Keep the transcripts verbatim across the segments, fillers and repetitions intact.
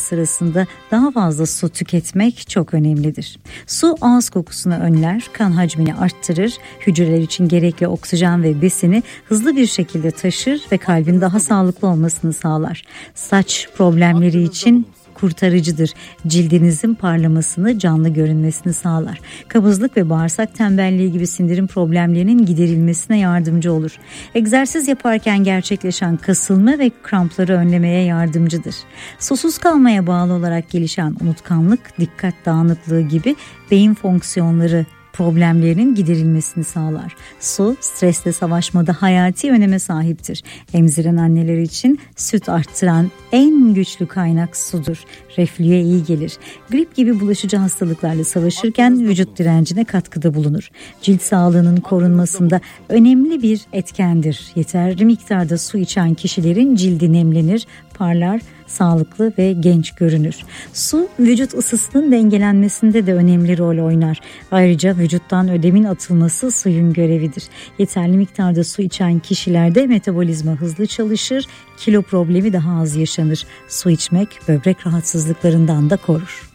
sırasında daha fazla su tüketmek çok önemlidir. Su ağız kokusunu önler, kan hacmini arttırır, hücreler için gerekli oksijen ve besini hızlı bir şekilde taşır ve kalbin daha sağlıklı olmasını sağlar. Saç problemleri için kurtarıcıdır. Cildinizin parlamasını, canlı görünmesini sağlar. Kabızlık ve bağırsak tembelliği gibi sindirim problemlerinin giderilmesine yardımcı olur. Egzersiz yaparken gerçekleşen kasılma ve krampları önlemeye yardımcıdır. Susuz kalmaya bağlı olarak gelişen unutkanlık, dikkat dağınıklığı gibi beyin fonksiyonları problemlerinin giderilmesini sağlar. Su, stresle savaşmada hayati öneme sahiptir. Emziren anneler için süt arttıran en güçlü kaynak sudur. Reflüye iyi gelir. Grip gibi bulaşıcı hastalıklarla savaşırken vücut direncine katkıda bulunur. Cilt sağlığının korunmasında önemli bir etkendir. Yeterli miktarda su içen kişilerin cildi nemlenir, parlar, sağlıklı ve genç görünür. Su, vücut ısısının dengelenmesinde de önemli rol oynar. Ayrıca vücuttan ödemin atılması suyun görevidir. Yeterli miktarda su içen kişilerde metabolizma hızlı çalışır, kilo problemi daha az yaşanır. Su içmek böbrek rahatsızlıklarından da korur.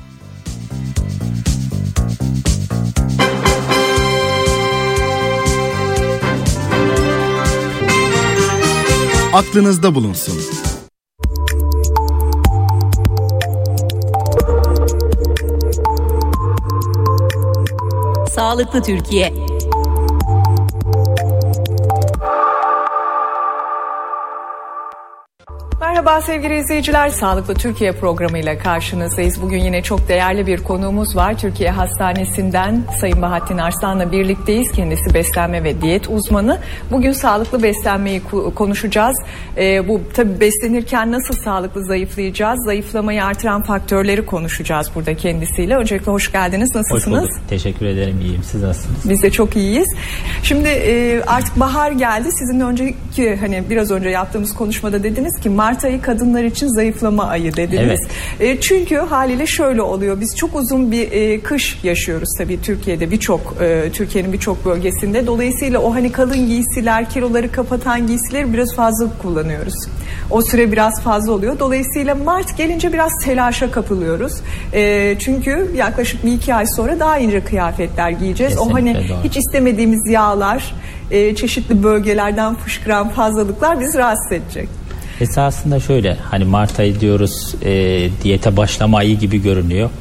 Aklınızda bulunsun. Sağlıklı Türkiye. Merhaba sevgili izleyiciler, Sağlıklı Türkiye programıyla karşınızdayız. Bugün yine çok değerli bir konuğumuz var. Türkiye Hastanesi'nden Sayın Bahattin Arslan'la birlikteyiz. Kendisi beslenme ve diyet uzmanı. Bugün sağlıklı beslenmeyi konuşacağız. Ee, bu tabii beslenirken nasıl sağlıklı zayıflayacağız, zayıflamayı artıran faktörleri konuşacağız burada kendisiyle. Öncelikle hoş geldiniz, nasılsınız? Hoş bulduk, teşekkür ederim, iyiyim. Siz nasılsınız? Biz de çok iyiyiz. Şimdi e, artık bahar geldi. Sizin önceki hani biraz önce yaptığımız konuşmada dediniz ki Mart ayı kadınlar için zayıflama ayı dediniz. Evet. E, çünkü haliyle şöyle oluyor. Biz çok uzun bir e, kış yaşıyoruz tabii Türkiye'de, birçok e, Türkiye'nin birçok bölgesinde. Dolayısıyla o hani kalın giysiler, kiloları kapatan giysileri biraz fazla kullanıyoruz. O süre biraz fazla oluyor. Dolayısıyla Mart gelince biraz telaşa kapılıyoruz. E, çünkü yaklaşık bir iki ay sonra daha ince kıyafetler giyeceğiz. Kesinlikle o hani doğru. Hiç istemediğimiz yağlar, e, çeşitli bölgelerden fışkıran fazlalıklar bizi rahatsız edecek. Esasında şöyle, hani Mart ayı diyoruz, e, diyete başlama ayı gibi görünüyor.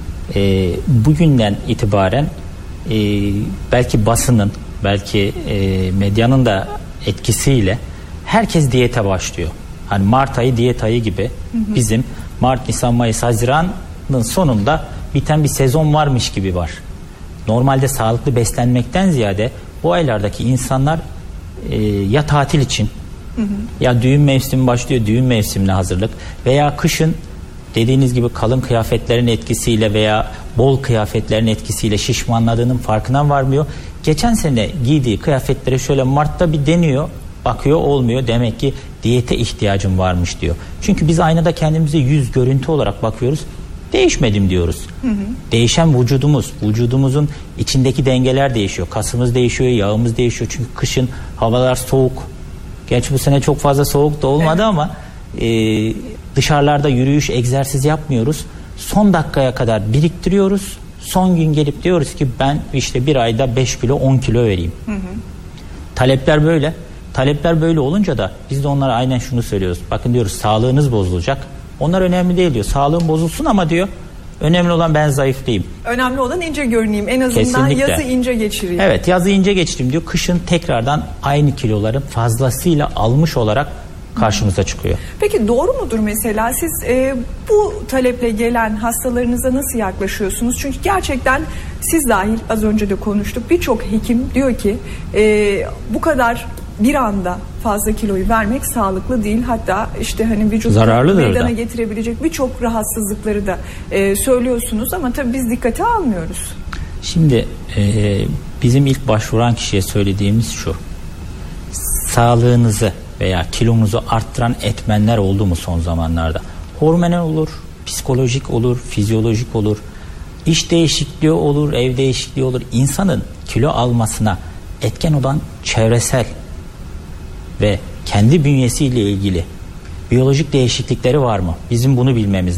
E, bugünden itibaren e, belki basının, belki e, medyanın da etkisiyle herkes diyete başlıyor. Hani Mart ayı diyet ayı gibi, hı hı. Bizim Mart, Nisan, Mayıs, Haziran'ın sonunda biten bir sezon varmış gibi var. Normalde sağlıklı beslenmekten ziyade bu aylardaki insanlar e, ya tatil için, hı hı. ya düğün mevsimi başlıyor, düğün mevsimine hazırlık veya kışın dediğiniz gibi kalın kıyafetlerin etkisiyle veya bol kıyafetlerin etkisiyle şişmanladığının farkına varmıyor. Geçen sene giydiği kıyafetleri şöyle Mart'ta bir deniyor, bakıyor olmuyor, demek ki diyete ihtiyacım varmış diyor. Çünkü biz aynada kendimize yüz görüntü olarak bakıyoruz, değişmedim diyoruz. Hı hı. Değişen vücudumuz, vücudumuzun içindeki dengeler değişiyor, kasımız değişiyor, yağımız değişiyor. Çünkü kışın havalar soğuk. Gerçi bu sene çok fazla soğuk da olmadı, evet. Ama e, dışarılarda yürüyüş, egzersiz yapmıyoruz. Son dakikaya kadar biriktiriyoruz. Son gün gelip diyoruz ki ben işte bir ayda beş kilo on kilo vereyim. Hı hı. Talepler böyle. Talepler böyle olunca da biz de onlara aynen şunu söylüyoruz. Bakın diyoruz, sağlığınız bozulacak. Onlar önemli değil diyor. Sağlığım bozulsun ama diyor, önemli olan ben zayıflayayım. Önemli olan ince görüneyim. En azından kesinlikle. Yazı ince geçireyim. Evet, yazı ince geçireyim diyor. Kışın tekrardan aynı kiloların fazlasıyla almış olarak karşımıza çıkıyor. Peki doğru mudur mesela? Siz e, bu taleple gelen hastalarınıza nasıl yaklaşıyorsunuz? Çünkü gerçekten siz dahil az önce de konuştuk. Birçok hekim diyor ki e, bu kadar bir anda fazla kiloyu vermek sağlıklı değil. Hatta işte hani vücudu meydana da getirebilecek birçok rahatsızlıkları da e, söylüyorsunuz ama tabii biz dikkate almıyoruz. Şimdi e, bizim ilk başvuran kişiye söylediğimiz şu: sağlığınızı veya kilonuzu arttıran etmenler oldu mu son zamanlarda? Hormonal olur, psikolojik olur, fizyolojik olur, iş değişikliği olur, ev değişikliği olur. İnsanın kilo almasına etken olan çevresel ve kendi bünyesiyle ilgili biyolojik değişiklikleri var mı? Bizim bunu bilmemiz